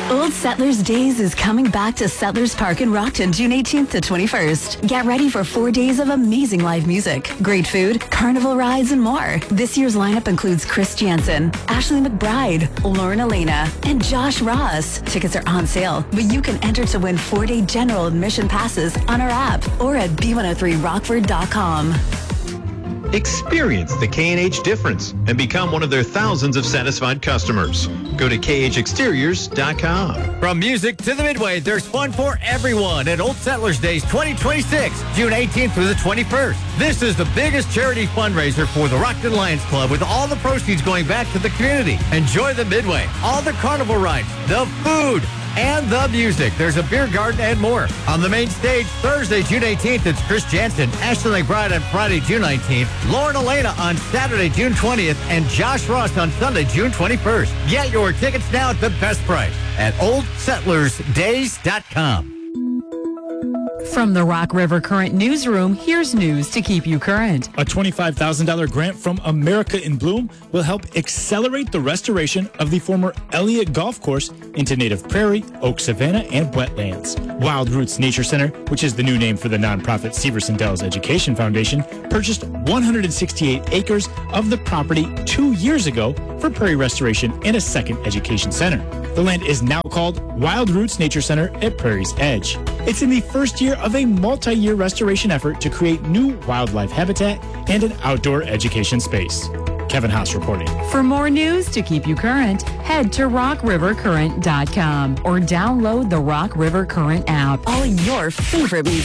Old Settlers Days is coming back to Settlers Park in Rockton, June 18th to 21st. Get ready for 4 days of amazing live music, great food, carnival rides, and more. This year's lineup includes Chris Jansen, Ashley McBride, Lauren Elena, and Josh Ross. Tickets are on sale, but you can enter to win 4-day general admission passes on our app or at b103rockford.com. Experience the K&H difference and become one of their thousands of satisfied customers. Go to khexteriors.com. From music to the Midway, there's fun for everyone at Old Settlers Days 2026, June 18th through the 21st. This is the biggest charity fundraiser for the Rockton Lions Club, with all the proceeds going back to the community. Enjoy the Midway, all the carnival rides, the food, and the music. There's a beer garden and more. On the main stage, Thursday, June 18th, it's Chris Jansen, Ashley McBride on Friday, June 19th, Lauren Elena on Saturday, June 20th, and Josh Ross on Sunday, June 21st. Get your tickets now at the best price at OldSettlersDays.com. From the Rock River Current Newsroom, here's news to keep you current. A $25,000 grant from America in Bloom will help accelerate the restoration of the former Elliott Golf Course into native prairie, oak savanna, and wetlands. Wild Roots Nature Center, which is the new name for the nonprofit Severson Dells Education Foundation, purchased 168 acres of the property 2 years ago for prairie restoration and a second education center. The land is now called Wild Roots Nature Center at Prairie's Edge. It's in the first year of a multi-year restoration effort to create new wildlife habitat and an outdoor education space. Kevin Haas reporting. For more news to keep you current, head to rockrivercurrent.com or download the Rock River Current app. All your favorite music.